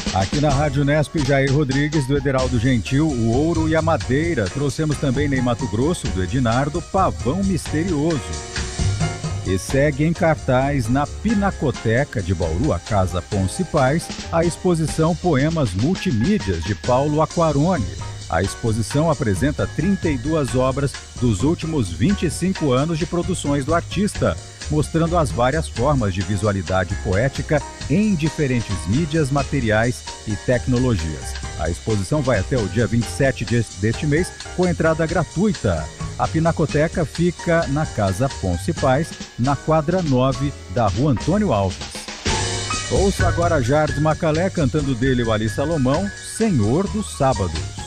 Aqui na Rádio Unesp, Jair Rodrigues, do Ederaldo Gentil, o ouro e a madeira. Trouxemos também Ney Matogrosso, do Edinardo, Pavão Misterioso. E segue em cartaz na Pinacoteca de Bauru, a Casa Ponce Paz, a exposição Poemas Multimídias, de Paulo Aquarone. A exposição apresenta 32 obras dos últimos 25 anos de produções do artista, mostrando as várias formas de visualidade poética em diferentes mídias, materiais e tecnologias. A exposição vai até o dia 27 deste mês, com entrada gratuita. A Pinacoteca fica na Casa Ponce Paz, na quadra 9 da Rua Antônio Alves. Ouça agora Jardim Macalé cantando dele o Ali Salomão, Senhor dos Sábados.